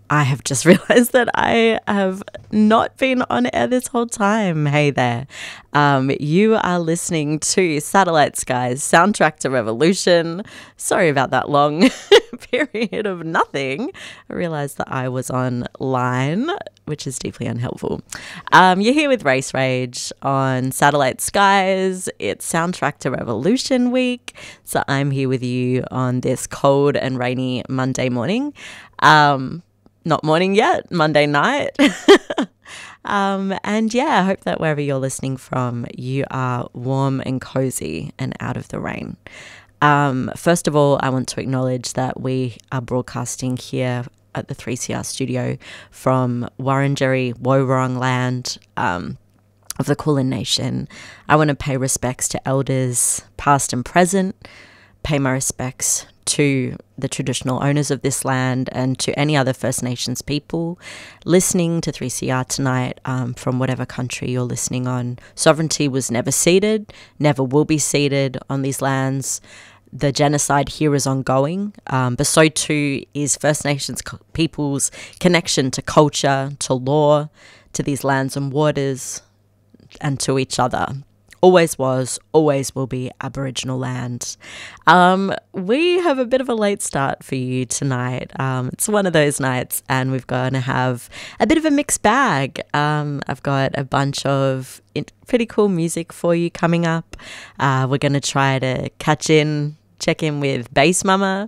I have just realized that I have not been on air this whole time. Hey there. You are listening to Satellite Skies Soundtrack to Revolution. Sorry about that long period of nothing. I realized that I was online, which is deeply unhelpful. You're here with Race Rage on Satellite Skies. It's Soundtrack to Revolution week. So I'm here with you on this cold and rainy Monday morning. Not morning yet, Monday night. And yeah, I hope that wherever you're listening from, you are warm and cozy and out of the rain. First of all, I want to acknowledge that we are broadcasting here at the 3CR studio from Wurundjeri Woi-wurrung land of the Kulin Nation. I want to pay respects to elders past and present, pay my respects to the traditional owners of this land and to any other First Nations people listening to 3CR tonight from whatever country you're listening on. Sovereignty was never ceded, never will be ceded on these lands. The genocide here is ongoing, but so too is First Nations people's connection to culture, to law, to these lands and waters, and to each other. Always was, always will be Aboriginal land. We have a bit of a late start for you tonight. It's one of those nights and we're going to have a bit of a mixed bag. I've got a bunch of pretty cool music for you coming up. We're going to try to check in with Bass Mama,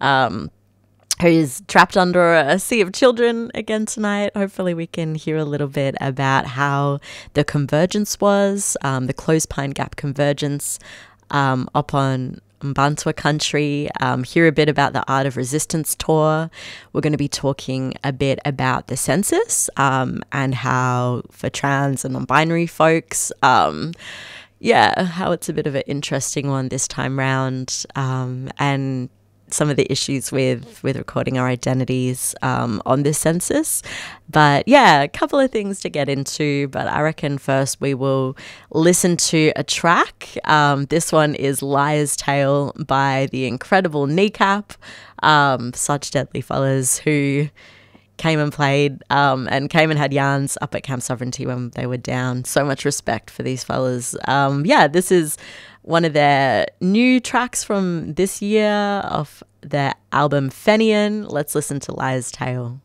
who's trapped under a sea of children again tonight. Hopefully we can hear a little bit about how the convergence was, the Closed Pine Gap convergence up on Mbantua country, hear a bit about the Art of Resistance tour. We're going to be talking a bit about the census and how for trans and non-binary folks, how it's a bit of an interesting one this time round, and some of the issues with recording our identities on this census. But yeah, a couple of things to get into, but I reckon first we will listen to a track. This one is Liar's Tale by the incredible Kneecap, such deadly fellas who came and played and came and had yarns up at Camp Sovereignty when they were down. So much respect for these fellas. This is one of their new tracks from this year off their album Fenian. Let's listen to Liar's Tale.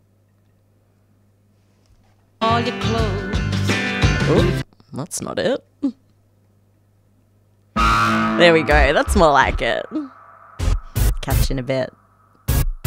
All your clothes. Oh, that's not it. There we go. That's more like it. Catch you in a bit.